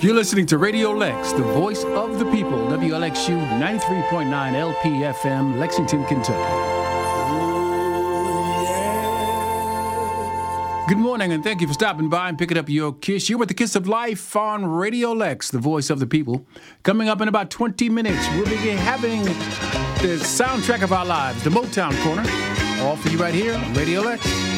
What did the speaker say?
You're listening to Radio Lex, the voice of the people, WLXU 93.9 LPFM, Lexington, Kentucky. Good morning, and thank you for stopping by and picking up your Kiss. You're with the Kiss of Life on Radio Lex, the voice of the people. Coming up in about 20 minutes, we'll be having the soundtrack of our lives, the Motown Corner, all for you right here on Radio Lex.